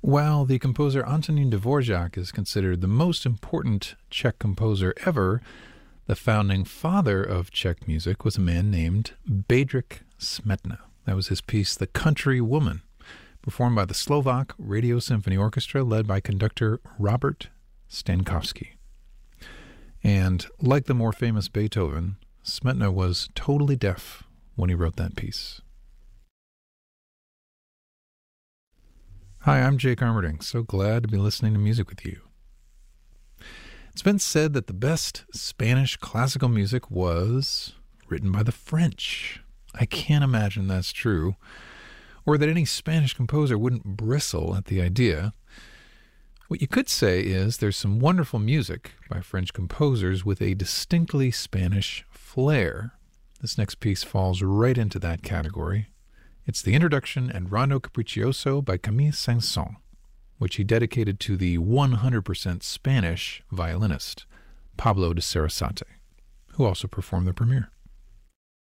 While the composer Antonín Dvořák is considered the most important Czech composer ever, the founding father of Czech music was a man named Bedřich Smetana. That was his piece, The Country Woman, performed by the Slovak Radio Symphony Orchestra, led by conductor Robert Stankovsky. And like the more famous Beethoven, Smetana was totally deaf when he wrote that piece. Hi, I'm Jake Armerding. So glad to be listening to music with you. It's been said that the best Spanish classical music was written by the French. I can't imagine that's true, or that any Spanish composer wouldn't bristle at the idea. What you could say is there's some wonderful music by French composers with a distinctly Spanish flair. This next piece falls right into that category. It's the introduction and Rondo Capriccioso by Camille Saint-Saëns, which he dedicated to the 100% Spanish violinist Pablo de Sarasate, who also performed the premiere.